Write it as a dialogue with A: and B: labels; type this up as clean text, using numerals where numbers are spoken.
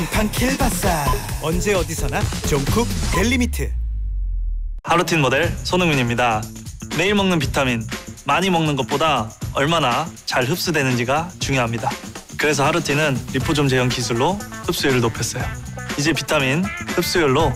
A: 팡팡 킬바사. 언제 어디서나 종쿡 델리미트.
B: 하루틴 모델 손흥민입니다. 매일 먹는 비타민, 많이 먹는 것보다 얼마나 잘 흡수되는지가 중요합니다. 그래서 하루틴은 리포좀 제형 기술로 흡수율을 높였어요. 이제 비타민 흡수율로